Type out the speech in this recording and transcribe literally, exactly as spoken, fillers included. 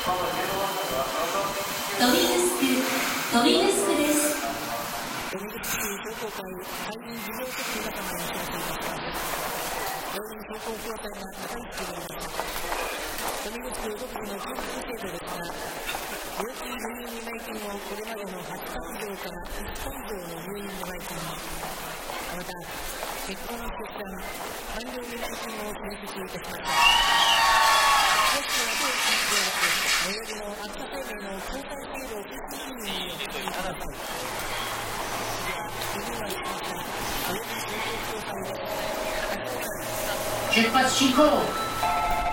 ドミヌスク、ドミヌスクです。 ドミヌスク同好会会員事業局仲間にお知らせいたします。病院健康協会が高い地区であります。ドミヌスク独自の給付制度ですが、病気入院未内金をこれまでのはちかい以上からいっかい以上の入院未内金、また結婚出産産業未内金を提出いたしました。もしくは当地域では最寄りの秋田生命の交代制度推進委員にお送りください。次は次はしました病院健康協会で出発進行。